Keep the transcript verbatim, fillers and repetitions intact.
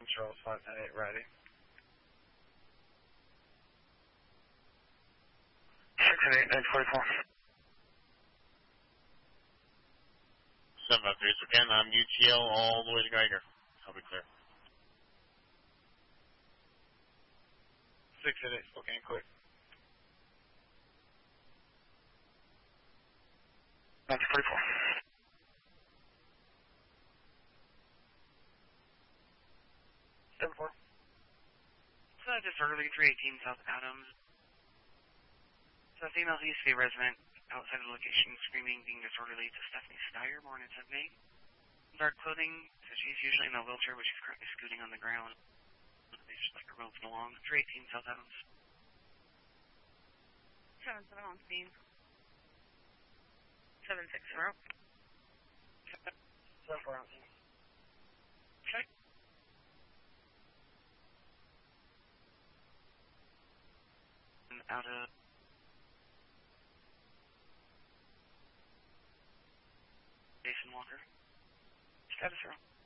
Charles five nine eight, ready. six eight eight, nine forty-four. seven five three, so again, I'm U T L all the way to Geiger. I'll be clear. six eight eight, Spokane, quick. nine forty-four. seven four. So disorderly three eighteen South Adams. So female E C resident outside of the location screaming, being disorderly to Stephanie Steyer, born in seven eight. Dark clothing, so she's usually in a wheelchair, but she's currently scooting on the ground. They just like her roping along. three eighteen South Adams. seven seven on scene. seven six zero. seven four on scene. Check. Out of Jason Walker. Status zero.